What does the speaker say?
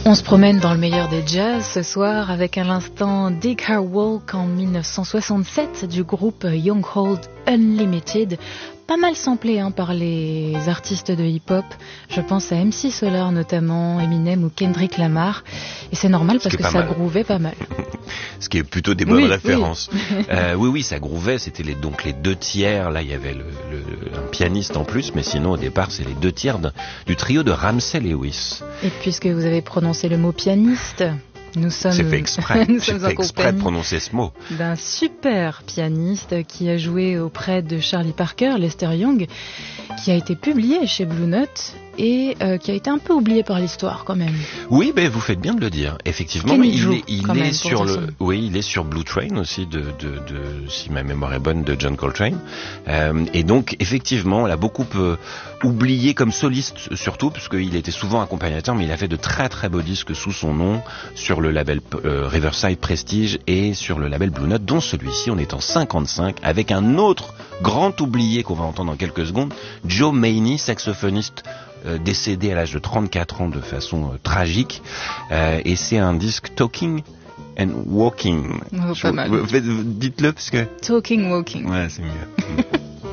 On se promène dans le meilleur des jazz ce soir avec à l'instant Dig Her Walk en 1967 du groupe Young Hold Unlimited. Pas mal samplé par les artistes de hip-hop. Je pense à MC Solar notamment, Eminem ou Kendrick Lamar. Et c'est normal parce que ça groovait pas mal. Ce qui est plutôt des bonnes références. Oui, ça groovait. C'était donc les deux tiers. Là, il y avait un pianiste en plus, mais sinon au départ, c'est les deux tiers du trio de Ramsey Lewis. Et puisque vous avez prononcé le mot pianiste, c'est fait exprès. J'ai fait exprès de prononcer ce mot. D'un super pianiste qui a joué auprès de Charlie Parker, Lester Young, qui a été publié chez Blue Note et qui a été un peu oublié par l'histoire quand même. Oui, mais vous faites bien de le dire. Effectivement, il est sur Blue Train aussi si ma mémoire est bonne, de John Coltrane. Et donc effectivement, on l'a beaucoup oublié comme soliste surtout, parce qu'il était souvent accompagnateur, mais il a fait de très très beaux disques sous son nom sur le label Riverside Prestige et sur le label Blue Note, dont celui-ci on est en 55 avec un autre grand oublié qu'on va entendre dans quelques secondes, Joe Maney, saxophoniste décédé à l'âge de 34 ans de façon tragique, et c'est un disque Talking and Walking. Pas mal. Dites-le parce que... Talking Walking. Ouais, c'est mieux.